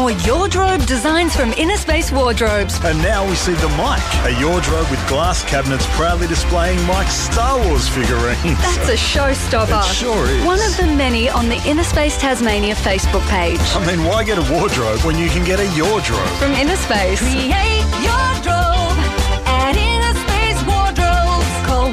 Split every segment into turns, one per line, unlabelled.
more Wardrobe designs from Inner Space Wardrobes.
And now we see the Mike, a wardrobe with glass cabinets proudly displaying Mike's Star Wars figurines.
That's a showstopper.
It sure is.
One of the many on the Inner Space Tasmania Facebook page.
I mean, why get a wardrobe when you can get a Wardrobe?
From Inner Space.
Create your wardrobe at Inner Space Wardrobes. Call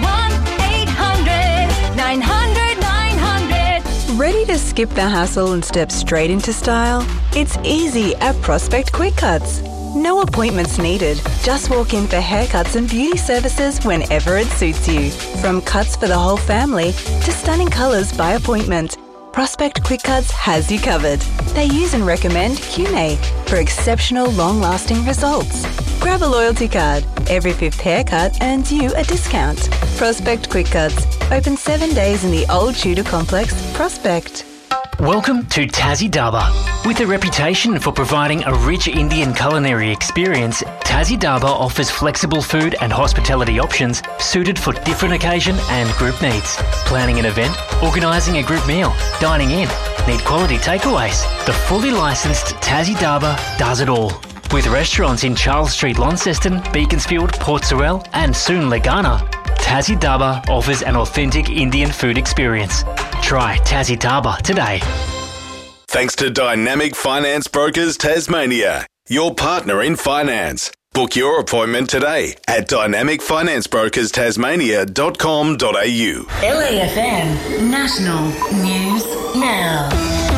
1-800-900-900.
Ready to skip the hassle and step straight into style? It's easy at Prospect Quick Cuts. No appointments needed. Just walk in for haircuts and beauty services whenever it suits you. From cuts for the whole family to stunning colours by appointment, Prospect Quick Cuts has you covered. They use and recommend Qmay for exceptional long-lasting results. Grab a loyalty card. Every 5th haircut earns you a discount. Prospect Quick Cuts. Open 7 days in the Old Tudor Complex, Prospect.
Welcome to Tassie Daba. With a reputation for providing a rich Indian culinary experience, Tassie Daba offers flexible food and hospitality options suited for different occasion and group needs. Planning an event, organising a group meal, dining in, need quality takeaways. The fully licensed Tassie Daba does it all. With restaurants in Charles Street, Launceston, Beaconsfield, Port Sorell and soon Legana, Tassie Daba offers an authentic Indian food experience. Try Tassie Daba today.
Thanks to Dynamic Finance Brokers Tasmania, your partner in finance. Book your appointment today at dynamicfinancebrokerstasmania.com.au.
LAFM National News Now.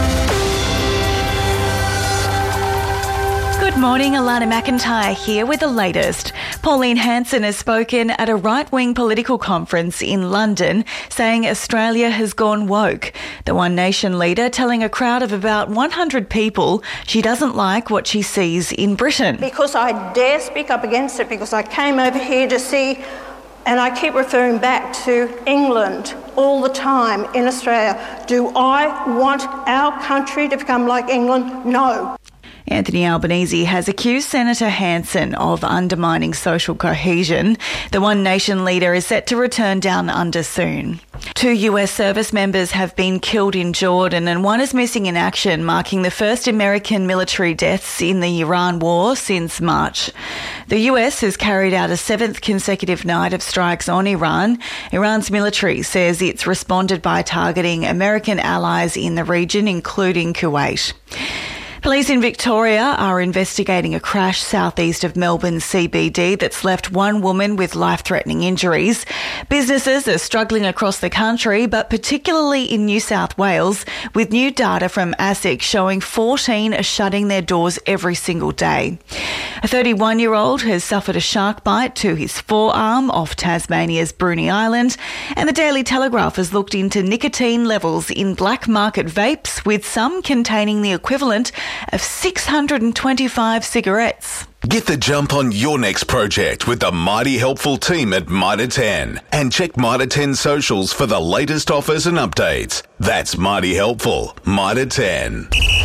Good morning, Alana McIntyre here with the latest. Pauline Hanson has spoken at a right-wing political conference in London saying Australia has gone woke. The One Nation leader telling a crowd of about 100 people she doesn't like what she sees in Britain.
Because I dare speak up against it, because I came over here to see, and I keep referring back to England all the time in Australia. Do I want our country to become like England? No.
Anthony Albanese has accused Senator Hanson of undermining social cohesion. The One Nation leader is set to return down under soon. 2 US service members have been killed in Jordan and one is missing in action, marking the first American military deaths in the Iran war since March. The US has carried out a 7th consecutive night of strikes on Iran. Iran's military says it's responded by targeting American allies in the region, including Kuwait. Police in Victoria are investigating a crash southeast of Melbourne CBD that's left one woman with life-threatening injuries. Businesses are struggling across the country, but particularly in New South Wales, with new data from ASIC showing 14 are shutting their doors every single day. A 31-year-old has suffered a shark bite to his forearm off Tasmania's Bruny Island, and the Daily Telegraph has looked into nicotine levels in black market vapes, with some containing the equivalent of 625 cigarettes.
Get the jump on your next project with the mighty helpful team at Mitre 10 and check Mitre 10 socials for the latest offers and updates. That's mighty helpful. Mitre 10.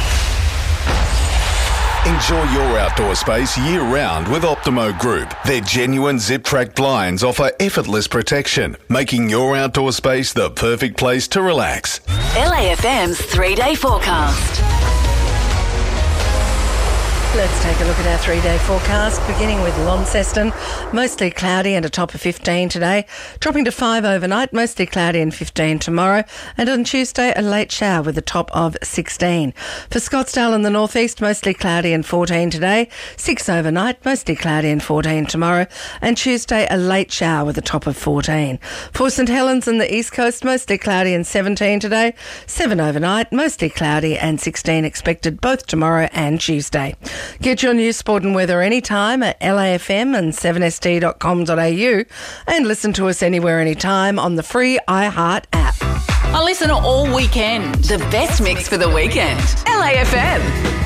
Enjoy your outdoor space year-round with Optimo Group. Their genuine zip-track blinds offer effortless protection, making your outdoor space the perfect place to relax.
LAFM's 3-day forecast.
Let's take a look at our 3-day forecast, beginning with Launceston. Mostly cloudy and a top of 15 today, dropping to 5 overnight, mostly cloudy and 15 tomorrow, and on Tuesday a late shower with a top of 16. For Scottsdale and the northeast, mostly cloudy and 14 today, 6 overnight, mostly cloudy and 14 tomorrow, and Tuesday a late shower with a top of 14. For St Helens and the east coast, mostly cloudy and 17 today, 7 overnight, mostly cloudy and 16 expected both tomorrow and Tuesday. Get your news, sport and weather anytime at LAFM and 7st.com.au and listen to us anywhere, anytime on the free iHeart app.
I listen all weekend. The best mix for the weekend. LAFM.